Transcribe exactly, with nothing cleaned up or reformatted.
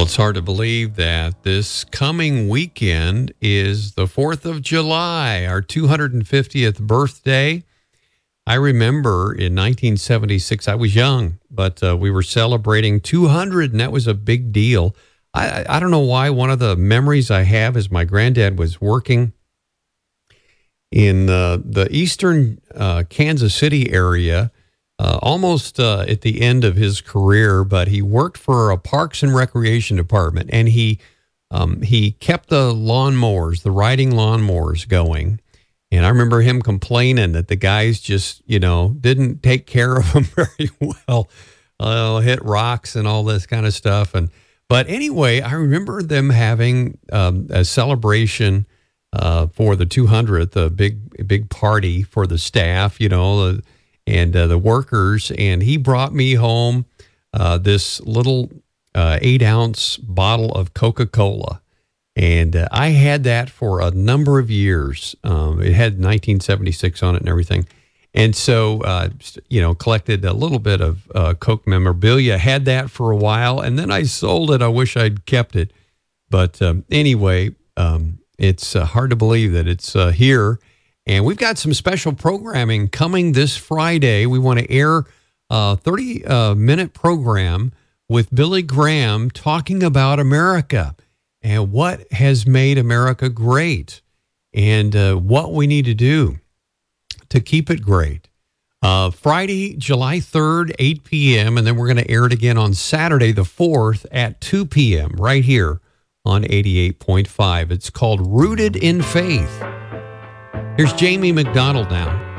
Well, it's hard to believe that this coming weekend is the fourth of July, our two hundred fiftieth birthday. I remember in nineteen seventy-six, I was young, but uh, we were celebrating two hundred, and that was a big deal. I, I don't know why. One of the memories I have is my granddad was working in uh, the eastern uh, Kansas City area, uh, almost uh, at the end of his career, but he worked for a Parks and Recreation department, and he um, he kept the lawnmowers, the riding lawnmowers going. And I remember him complaining that the guys just, you know, didn't take care of him very well, uh, hit rocks and all this kind of stuff. And but anyway, I remember them having um, a celebration uh, for the two hundredth, a big, big party for the staff, you know, uh, and uh, the workers. And he brought me home uh, this little uh, eight ounce bottle of Coca-Cola. And uh, I had that for a number of years. Um, it had nineteen seventy-six on it and everything. And so, uh, you know, collected a little bit of uh, Coke memorabilia, had that for a while, and then I sold it. I wish I'd kept it. But um, anyway, um, it's uh, hard to believe that it's uh, here. And we've got some special programming coming this Friday. We want to air a thirty-minute program with Billy Graham talking about America and what has made America great, and uh, what we need to do to keep it great. Uh, Friday, July third, eight p.m., and then we're going to air it again on Saturday, the fourth, at two p.m., right here on eighty-eight point five. It's called Rooted in Faith. Here's Jamie McDonald now.